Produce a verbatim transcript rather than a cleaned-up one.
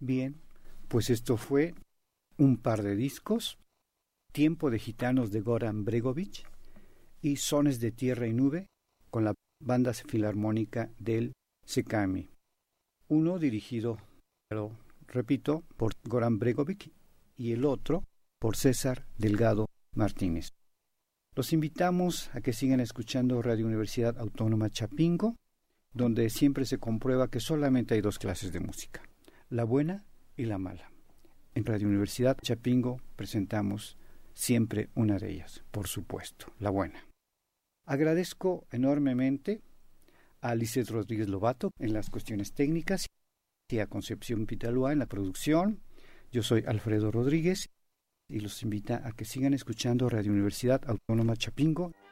Bien, pues esto fue un par de discos, Tiempo de Gitanos de Goran Bregović y Sones de Tierra y Nube con la Banda Filarmónica del S K M. Uno dirigido, pero repito, por Goran Bregović y el otro por César Delgado Martínez. Los invitamos a que sigan escuchando Radio Universidad Autónoma Chapingo, donde siempre se comprueba que solamente hay dos clases de música, la buena y la mala. En Radio Universidad Chapingo presentamos siempre una de ellas, por supuesto, la buena. Agradezco enormemente a Lizeth Rodríguez Lobato en las cuestiones técnicas y a Concepción Pitalúa en la producción. Yo soy Alfredo Rodríguez y los invita a que sigan escuchando Radio Universidad Autónoma Chapingo.